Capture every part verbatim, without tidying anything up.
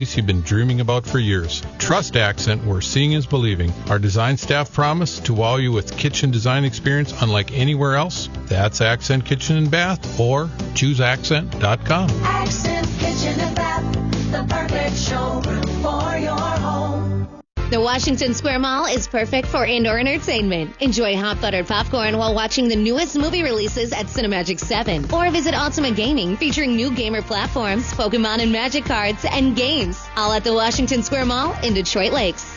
you've been dreaming about for years. Trust Accent, where seeing is believing. Our design staff promise to wow you with kitchen design experience unlike anywhere else. That's Accent Kitchen and Bath, or choose accent dot com. Accent Kitchen and Bath, the perfect showroom for your home. The Washington Square Mall is perfect for indoor entertainment. Enjoy hot buttered popcorn while watching the newest movie releases at Cinemagic seven. Or visit Ultimate Gaming, featuring new gamer platforms, Pokemon and Magic cards, and games. All at the Washington Square Mall in Detroit Lakes.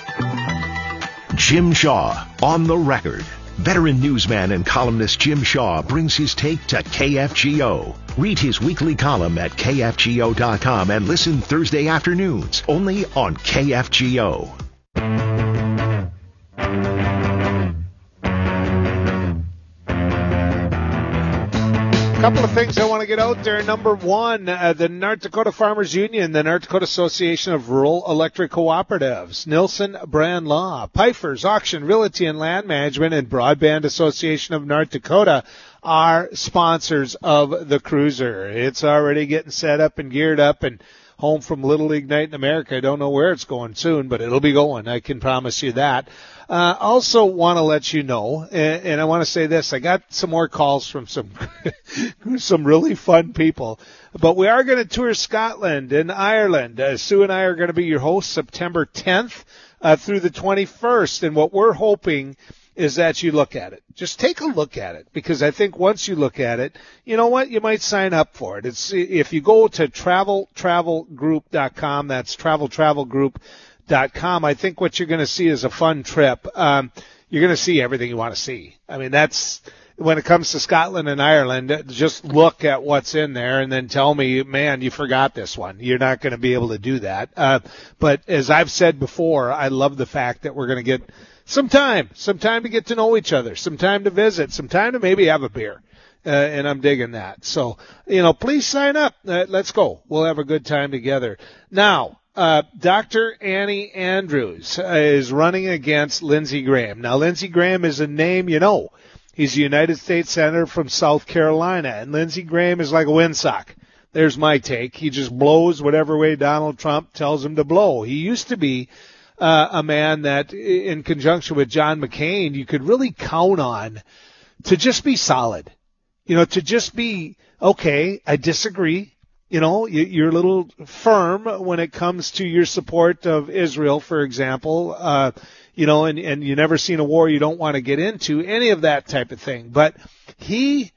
Jim Shaw, on the record. Veteran newsman and columnist Jim Shaw brings his take to K F G O. Read his weekly column at K F G O dot com and listen Thursday afternoons only on K F G O. A couple of things I want to get out there. Number one, uh, the North Dakota Farmers Union, the North Dakota Association of Rural Electric Cooperatives, Nilson Brand Law, Pfeiffer's Auction, Realty and Land Management, and Broadband Association of North Dakota are sponsors of the cruiser. It's already getting set up and geared up and home from Little League Night in America. I don't know where it's going soon, but it'll be going. I can promise you that. Uh, also want to let you know, and, and I want to say this, I got some more calls from some some really fun people, but we are going to tour Scotland and Ireland. Uh, Sue and I are going to be your hosts September tenth uh, through the twenty-first, and what we're hoping is that you look at it. Just take a look at it, because I think once you look at it, you know what, you might sign up for it. It's if you go to travel travel group dot com, that's travel travel group dot com, I think what you're going to see is a fun trip. Um, you're going to see everything you want to see. I mean, that's when it comes to Scotland and Ireland, just look at what's in there and then tell me, man, you forgot this one. You're not going to be able to do that. Uh, but as I've said before, I love the fact that we're going to get some time, some time to get to know each other, some time to visit, some time to maybe have a beer. Uh, and I'm digging that. So, you know, please sign up. Uh, let's go. We'll have a good time together. Now, Uh, Doctor Annie Andrews uh, is running against Lindsey Graham. Now, Lindsey Graham is a name you know. He's a United States Senator from South Carolina, and Lindsey Graham is like a windsock. There's my take. He just blows whatever way Donald Trump tells him to blow. He used to be uh, a man that, in conjunction with John McCain, you could really count on to just be solid. You know, to just be, okay, I disagree. You know, you're a little firm when it comes to your support of Israel, for example, uh, you know, and, and you never seen a war you don't want to get into, any of that type of thing. But he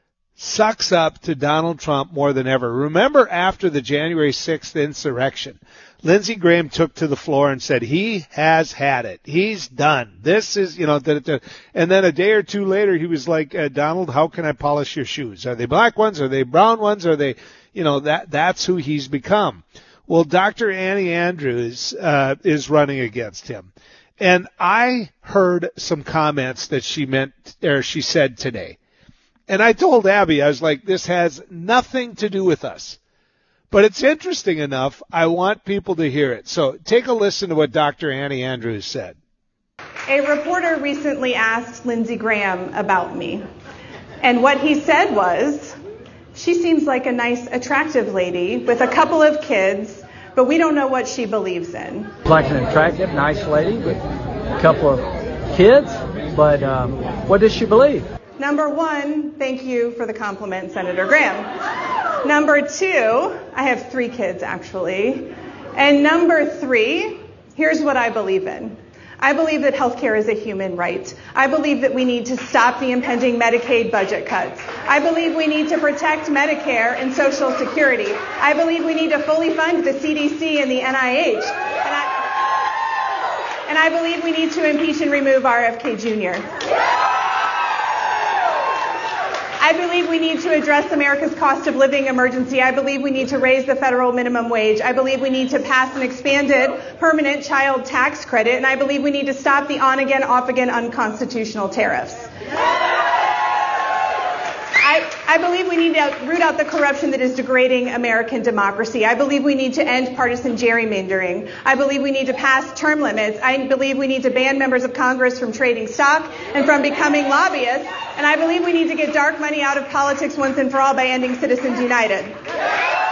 sucks up to Donald Trump more than ever. Remember, after the January sixth insurrection, Lindsey Graham took to the floor and said, he has had it. He's done. This is, you know, da, da, da. And then a day or two later, he was like, uh, Donald, how can I polish your shoes? Are they black ones? Are they brown ones? Are they... You know, that that's who he's become. Well, Doctor Annie Andrews uh, is running against him. And I heard some comments that she meant, or she said today. And I told Abby, I was like, this has nothing to do with us. But it's interesting enough, I want people to hear it. So take a listen to what Doctor Annie Andrews said. A reporter recently asked Lindsey Graham about me. And what he said was, she seems like a nice, attractive lady with a couple of kids, but we don't know what she believes in. Like an attractive, nice lady with a couple of kids, but um, what does she believe? Number one, thank you for the compliment, Senator Graham. Number two, I have three kids, actually. And number three, here's what I believe in. I believe that healthcare is a human right. I believe that we need to stop the impending Medicaid budget cuts. I believe we need to protect Medicare and Social Security. I believe we need to fully fund the C D C and the N I H. And I, and I believe we need to impeach and remove R F K Junior I believe we need to address America's cost of living emergency. I believe we need to raise the federal minimum wage. I believe we need to pass an expanded permanent child tax credit. And I believe we need to stop the on-again, off-again unconstitutional tariffs. I, I believe we need to root out the corruption that is degrading American democracy. I believe we need to end partisan gerrymandering. I believe we need to pass term limits. I believe we need to ban members of Congress from trading stock and from becoming lobbyists. And I believe we need to get dark money out of politics once and for all by ending Citizens United.